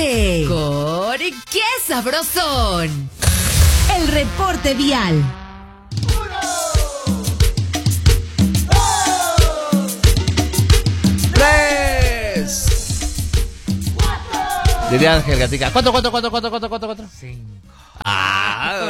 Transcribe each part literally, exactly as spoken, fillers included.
Prepárate, porque ¡qué sabrosón! El reporte vial. Tres. Diría Ángel Gatica. Cuatro, cuatro, cuatro, cuatro, cuatro, cuatro, cuatro. Cinco. Ah,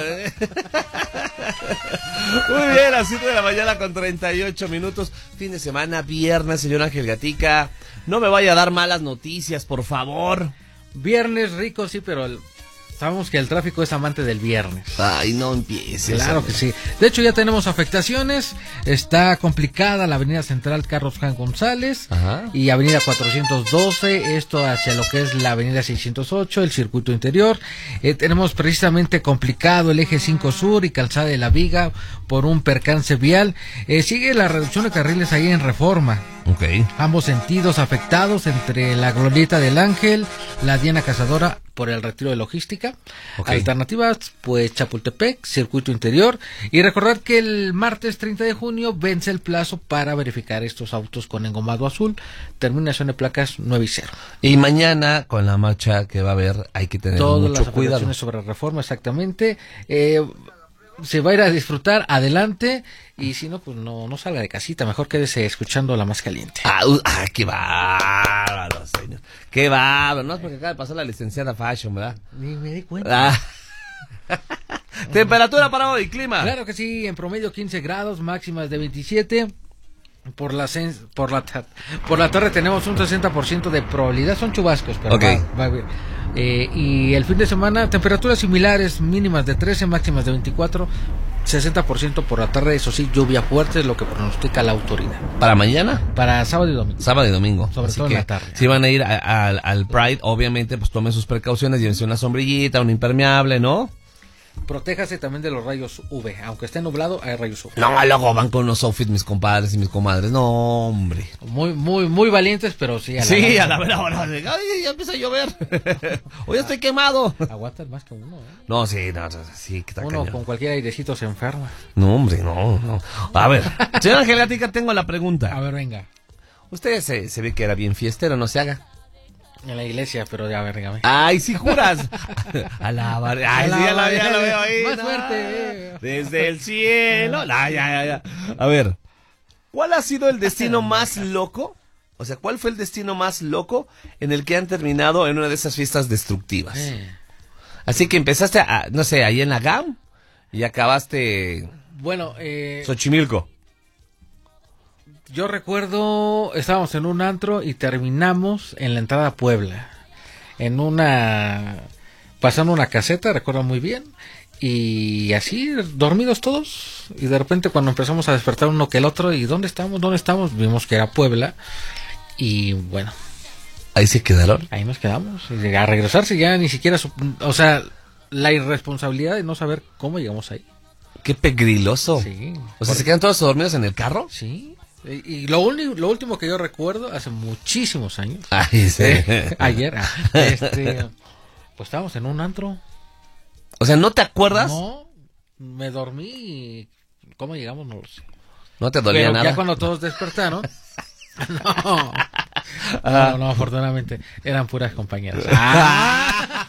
muy bien, las siete de la mañana con treinta y ocho minutos. Fin de semana, viernes, señor Ángel Gatica. No me vaya a dar malas noticias, por favor. Viernes rico, sí, pero el, sabemos que el tráfico es amante del viernes. Ay, no empieces. Claro hombre. que sí. De hecho, ya tenemos afectaciones. Está complicada la avenida central Carlos Juan González. Ajá. Y avenida cuatrocientos doce. Esto hacia lo que es la avenida seiscientos ocho, el circuito interior. Eh, tenemos precisamente complicado el eje cinco Sur y Calzada de la Viga por un percance vial. Eh, sigue la reducción de carriles ahí en Reforma. Ok. Ambos sentidos afectados entre la Glorieta del Ángel, la Diana Cazadora por el retiro de logística. Okay. Alternativas, pues Chapultepec, circuito interior. Y recordar que el martes treinta de junio vence el plazo para verificar estos autos con engomado azul. Terminación de placas nueve y cero. Y mañana, con la marcha que va a haber, hay que tener Todas mucho las cuidado. afectaciones sobre Reforma, exactamente. Eh, se va a ir a disfrutar, adelante. Y si no, pues no, no salga de casita. Mejor quédese escuchando La Más Caliente. Ah, uh, ah, qué bárbaro, señor. Qué bárbaro. No es porque acaba de pasar la licenciada Fashion, ¿verdad? Ni me di cuenta. Ah. Temperatura para hoy, clima. Claro que sí, en promedio quince grados, máximas de veintisiete. Por la sen- por la tar- por la tarde tenemos un sesenta por ciento de probabilidad, son chubascos, pero Ok. va, va a haber. Eh, y el fin de semana, temperaturas similares, mínimas de trece, máximas de veinticuatro, sesenta por ciento por la tarde, eso sí, lluvia fuerte es lo que pronostica la autoridad. ¿Para mañana? Para sábado y domingo. Sábado y domingo. Sobre Así todo en que la tarde. si van a ir a- a- al Pride, obviamente, pues tomen sus precauciones, llévense una sombrillita, un impermeable, ¿no? Protéjase también de los rayos U V, aunque esté nublado, hay rayos U V. No, luego van con unos outfits mis compadres y mis comadres. No, hombre. Muy, muy, muy valientes, pero sí. A la Sí, larga. a la vera hora. de- Ay, ya empieza a llover. Hoy estoy quemado. Aguantan más que uno, ¿eh? No, sí, no, no, sí, que está Uno cañón. con cualquier airecito se enferma. No, hombre, no, no. A ver, señora Ángel Gatica, tengo la pregunta. A ver, venga. Usted se, se ve que era bien fiestero, no se haga. En la iglesia, pero ya, a ver, dígame. Ay, sí juras. Alabar. Ay, sí, ya, la, ya lo veo ahí. Más no. fuerte. Desde el cielo. No, ya, ya, ya. A ver, ¿cuál ha sido el destino más loco? O sea, ¿cuál fue el destino más loco en el que han terminado en una de esas fiestas destructivas? Eh, Así que empezaste, a, no sé, ahí en la G A M y acabaste Bueno, eh, Xochimilco. yo recuerdo, estábamos en un antro y terminamos en la entrada a Puebla. En una... pasando una caseta, recuerdo muy bien. Y así, dormidos todos. Y de repente cuando empezamos a despertar uno que el otro, ¿y dónde estamos? ¿Dónde estamos? Vimos que era Puebla. Y bueno, Ahí se quedaron. ahí nos quedamos. Y a regresarse ya ni siquiera... sup- O sea, la irresponsabilidad de no saber cómo llegamos ahí. Qué pegriloso. Sí. O sea, ¿se quedan todos dormidos en el carro? Sí. Y y lo, uni- lo último que yo recuerdo, hace muchísimos años, Ay, sí. eh, ayer, ah, este, pues estábamos en un antro. O sea, ¿no te acuerdas? No, me dormí y cómo llegamos no lo sé. No te dolía Pero nada. ya cuando todos despertaron, no, no, no, afortunadamente eran puras compañeras. Ah.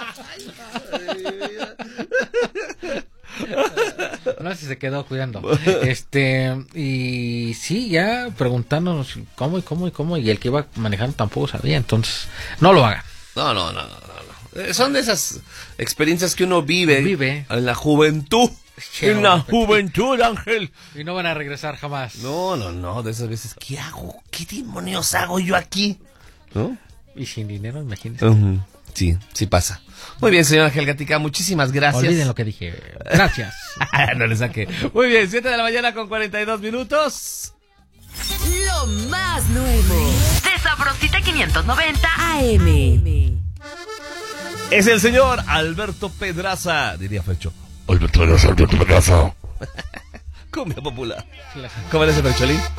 No sé si se quedó cuidando. Este, y sí, ya preguntándonos cómo y cómo y cómo, y el que iba manejando tampoco sabía, entonces no lo hagan. No, no, no, no, no. Eh, Son de esas experiencias que uno vive, Vive. en la juventud. Qué En la bueno. juventud, Ángel. Y no van a regresar jamás. No, no, no, de esas veces, ¿qué hago? ¿Qué demonios hago yo aquí? ¿No? Y sin dinero, imagínense. Ujú. Sí, sí pasa. Muy bien, señora Ángel Gatica, muchísimas gracias. Olviden lo que dije. Gracias. No le saqué. Muy bien, siete de la mañana con cuarenta y dos minutos. Lo más nuevo de Sabrosita quinientos noventa A M. Es el señor Alberto Pedraza, diría Fercho. Alberto Pedraza, Alberto Pedraza. Cumbia popular. ¿Cómo eres, Fercholín?